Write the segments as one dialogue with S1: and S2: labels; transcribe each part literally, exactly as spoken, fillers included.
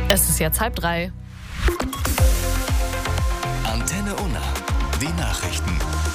S1: Es ist jetzt halb drei.
S2: Antenne Unna, die Nachrichten.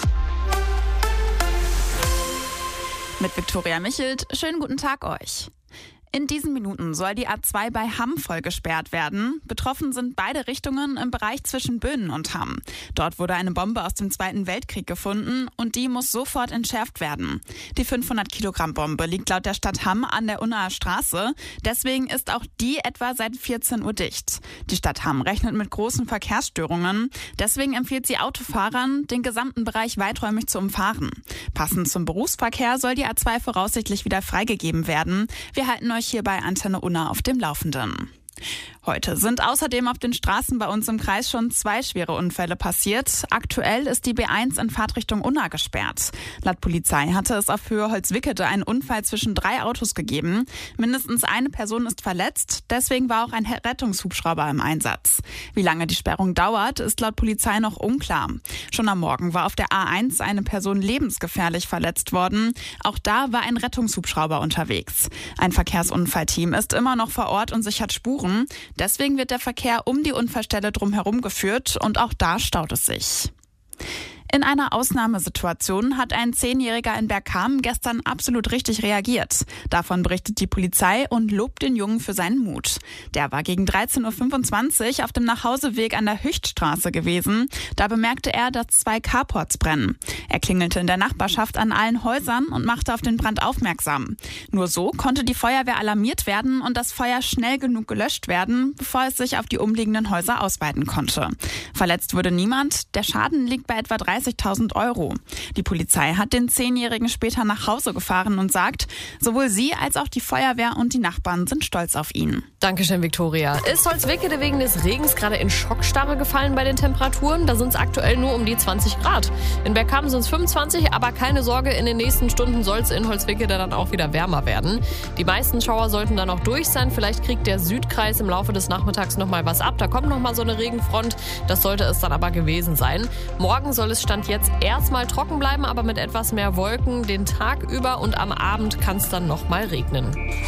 S3: Mit Viktoria Michelt, schönen guten Tag euch. In diesen Minuten soll die A zwei bei Hamm voll gesperrt werden. Betroffen sind beide Richtungen im Bereich zwischen Böhnen und Hamm. Dort wurde eine Bombe aus dem Zweiten Weltkrieg gefunden und die muss sofort entschärft werden. Die fünfhundert Kilogramm Bombe liegt laut der Stadt Hamm an der Unnaer Straße. Deswegen ist auch die etwa seit vierzehn Uhr dicht. Die Stadt Hamm rechnet mit großen Verkehrsstörungen. Deswegen empfiehlt sie Autofahrern, den gesamten Bereich weiträumig zu umfahren. Passend zum Berufsverkehr soll die A zwei voraussichtlich wieder freigegeben werden. Wir halten euch hier bei Antenne Unna auf dem Laufenden. Heute sind außerdem auf den Straßen bei uns im Kreis schon zwei schwere Unfälle passiert. Aktuell ist die B eins in Fahrtrichtung Unna gesperrt. Laut Polizei hatte es auf Höhe Holzwickede einen Unfall zwischen drei Autos gegeben. Mindestens eine Person ist verletzt, deswegen war auch ein Rettungshubschrauber im Einsatz. Wie lange die Sperrung dauert, ist laut Polizei noch unklar. Schon am Morgen war auf der A eins eine Person lebensgefährlich verletzt worden. Auch da war ein Rettungshubschrauber unterwegs. Ein Verkehrsunfallteam ist immer noch vor Ort und sichert Spuren. Deswegen wird der Verkehr um die Unfallstelle drumherum geführt und auch da staut es sich. In einer Ausnahmesituation hat ein Zehnjähriger in Bergkamen gestern absolut richtig reagiert. Davon berichtet die Polizei und lobt den Jungen für seinen Mut. Der war gegen dreizehn Uhr fünfundzwanzig auf dem Nachhauseweg an der Hüchtstraße gewesen. Da bemerkte er, dass zwei Carports brennen. Er klingelte in der Nachbarschaft an allen Häusern und machte auf den Brand aufmerksam. Nur so konnte die Feuerwehr alarmiert werden und das Feuer schnell genug gelöscht werden, bevor es sich auf die umliegenden Häuser ausweiten konnte. Verletzt wurde niemand. Der Schaden liegt bei etwa dreißigtausend Euro. Die Polizei hat den Zehnjährigen später nach Hause gefahren und sagt, sowohl sie als auch die Feuerwehr und die Nachbarn sind stolz auf ihn.
S1: Dankeschön, Viktoria. Ist Holzwickede wegen des Regens gerade in Schockstarre gefallen bei den Temperaturen? Da sind es aktuell nur um die zwanzig Grad. In Bergkamen sind es fünfundzwanzig, aber keine Sorge, in den nächsten Stunden soll es in Holzwickede dann auch wieder wärmer werden. Die meisten Schauer sollten dann auch durch sein. Vielleicht kriegt der Südkreis im Laufe des Nachmittags nochmal was ab. Da kommt nochmal so eine Regenfront. Das sollte es dann aber gewesen sein. Morgen soll es Stand jetzt erstmal trocken bleiben, aber mit etwas mehr Wolken den Tag über und am Abend kann es dann nochmal regnen.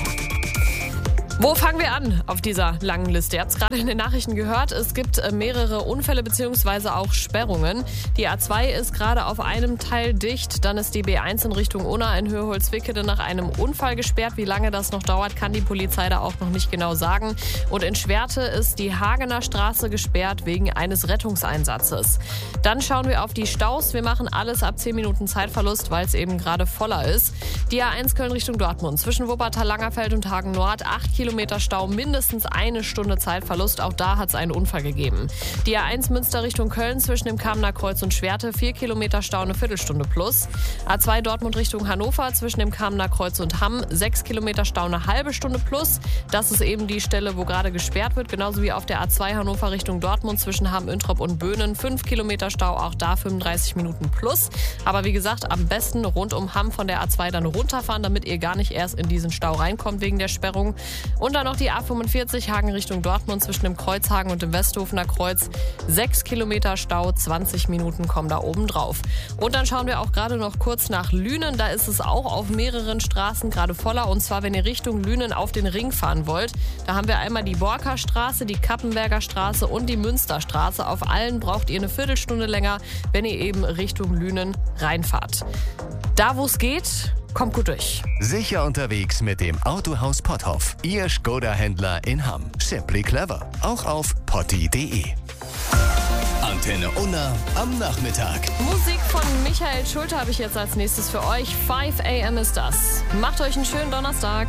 S1: Wo fangen wir an auf dieser langen Liste? Ihr habt es gerade in den Nachrichten gehört, es gibt mehrere Unfälle bzw. auch Sperrungen. Die A zwei ist gerade auf einem Teil dicht, dann ist die B eins in Richtung Unna in Höhe Holzwickede nach einem Unfall gesperrt. Wie lange das noch dauert, kann die Polizei da auch noch nicht genau sagen. Und in Schwerte ist die Hagener Straße gesperrt wegen eines Rettungseinsatzes. Dann schauen wir auf die Staus. Wir machen alles ab zehn Minuten Zeitverlust, weil es eben gerade voller ist. Die A eins Köln Richtung Dortmund zwischen Wuppertal, Langerfeld und Hagen Nord, acht Kilometer Stau, mindestens eine Stunde Zeitverlust. Auch da hat es einen Unfall gegeben. Die A eins Münster Richtung Köln zwischen dem Kamener Kreuz und Schwerte, vier Kilometer Stau, eine Viertelstunde plus. A zwei Dortmund Richtung Hannover zwischen dem Kamener Kreuz und Hamm, sechs Kilometer Stau, eine halbe Stunde plus. Das ist eben die Stelle, wo gerade gesperrt wird. Genauso wie auf der A zwei Hannover Richtung Dortmund zwischen Hamm, Üntrop und Böhnen, fünf Kilometer Stau, auch da fünfunddreißig Minuten plus. Aber wie gesagt, am besten rund um Hamm von der A zwei dann runterfahren, damit ihr gar nicht erst in diesen Stau reinkommt wegen der Sperrung. Und dann noch die A fünfundvierzig Hagen Richtung Dortmund zwischen dem Kreuzhagen und dem Westhofener Kreuz. sechs Kilometer Stau, zwanzig Minuten kommen da oben drauf. Und dann schauen wir auch gerade noch kurz nach Lünen. Da ist es auch auf mehreren Straßen gerade voller. Und zwar, wenn ihr Richtung Lünen auf den Ring fahren wollt. Da haben wir einmal die Borker Straße, die Kappenberger Straße und die Münsterstraße. Auf allen braucht ihr eine Viertelstunde länger, wenn ihr eben Richtung Lünen reinfahrt. Da, wo es geht, kommt gut durch.
S2: Sicher unterwegs mit dem Autohaus Potthoff. Ihr Skoda-Händler in Hamm. Simply clever. Auch auf potti punkt de. Antenne Unna am Nachmittag.
S1: Musik von Michael Schulte habe ich jetzt als nächstes für euch. five a m ist das. Macht euch einen schönen Donnerstag.